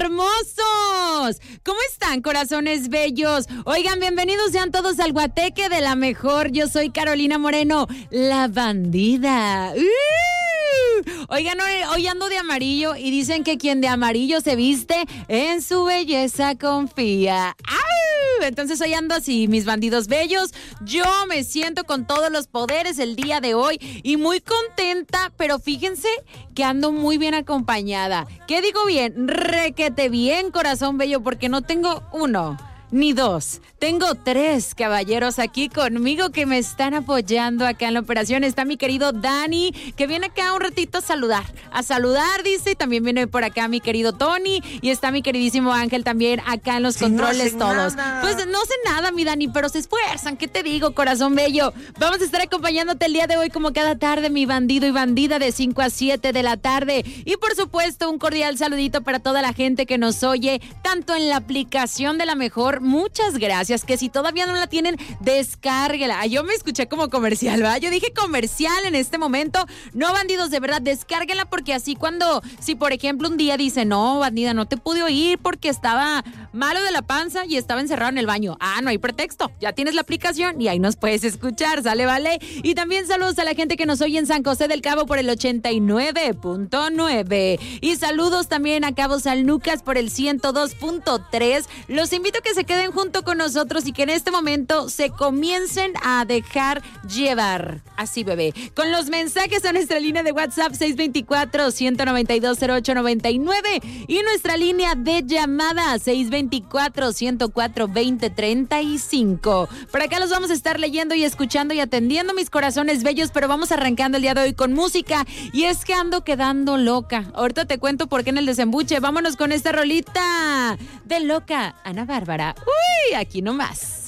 hermosos. ¿Cómo están, corazones bellos? Oigan, bienvenidos sean todos al Guateque de la Mejor. Yo soy Carolina Moreno, la bandida. Oigan, hoy ando de amarillo y dicen que quien de amarillo se viste, en su belleza confía. ¡Au! Entonces hoy ando así, mis bandidos bellos. Yo me siento con todos los poderes el día de hoy y muy contenta, pero fíjense que ando muy bien acompañada. ¿Qué digo bien? Requete bien, corazón bello, porque no tengo uno ni dos. Tengo 3 caballeros aquí conmigo que me están apoyando acá en la operación. Está mi querido Dani, que viene acá un ratito a saludar, dice, y también viene por acá mi querido Tony, y está mi queridísimo Ángel también acá en los controles todos. Nada. Pues no sé nada, mi Dani, pero se esfuerzan. ¿Qué te digo, corazón bello? Vamos a estar acompañándote el día de hoy como cada tarde, mi bandido y bandida, de 5 a 7 de la tarde. Y por supuesto, un cordial saludito para toda la gente que nos oye, tanto en la aplicación de La Mejor. Muchas gracias, que si todavía no la tienen, descárguela. Yo me escuché como comercial, ¿verdad? Yo dije comercial en este momento. No, bandidos, de verdad, descárguela, porque así si por ejemplo un día dice, no, bandida, no te pude oír porque estaba malo de la panza y estaba encerrado en el baño. No hay pretexto, ya tienes la aplicación y ahí nos puedes escuchar, ¿sale, vale? Y también saludos a la gente que nos oye en San José del Cabo por el 89.9. Y saludos también a Cabo San Lucas por el 102.3. Los invito a que se queden junto con nosotros y que en este momento se comiencen a dejar llevar. Así, bebé. Con los mensajes a nuestra línea de WhatsApp 624-192-0899 y nuestra línea de llamada 624-104-2035. Por acá los vamos a estar leyendo y escuchando y atendiendo, mis corazones bellos, pero vamos arrancando el día de hoy con música, y es que ando quedando loca. Ahorita te cuento por qué en el desembuche. Vámonos con esta rolita de loca Ana Bárbara. Uy, aquí nomás.